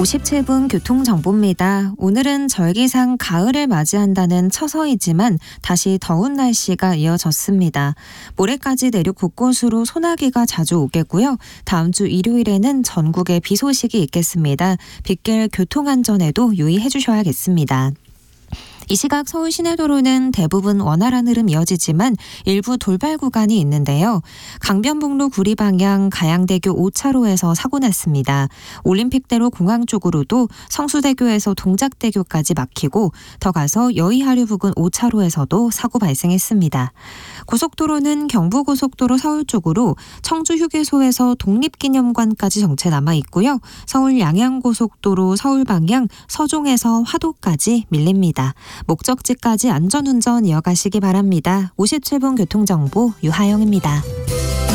57분 교통정보입니다. 오늘은 절기상 가을을 맞이한다는 처서이지만 다시 더운 날씨가 이어졌습니다. 모레까지 내륙 곳곳으로 소나기가 자주 오겠고요. 다음 주 일요일에는 전국에 비 소식이 있겠습니다. 빗길 교통안전에도 유의해 주셔야겠습니다. 이 시각 서울 시내도로는 대부분 원활한 흐름 이어지지만 일부 돌발 구간이 있는데요. 강변북로 구리 방향 가양대교 5차로에서 사고 났습니다. 올림픽대로 공항 쪽으로도 성수대교에서 동작대교까지 막히고 더 가서 여의하류 부근 5차로에서도 사고 발생했습니다. 고속도로는 경부고속도로 서울 쪽으로 청주휴게소에서 독립기념관까지 정체 남아 있고요. 서울 양양고속도로 서울 방향 서종에서 화도까지 밀립니다. 목적지까지 안전운전 이어가시기 바랍니다. 57분 교통정보 유하영입니다.